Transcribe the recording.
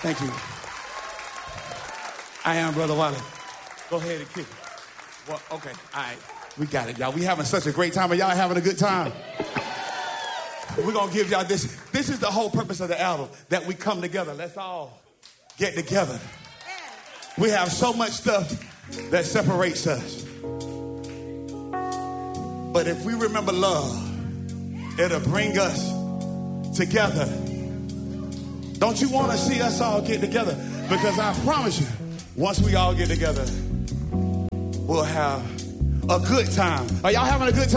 Thank you. I am Brother Wally. Go ahead and kick it. Well, okay, all right. We got it, y'all. We having such a great time. Are y'all having a good time? We're going to give y'all this. This is the whole purpose of the album, that we come together. Let's all get together. We have so much stuff that separates us. But if we remember love, it'll bring us together. Don't you want to see us all get together? Because I promise you, once we all get together, we'll have a good time. Are y'all having a good time?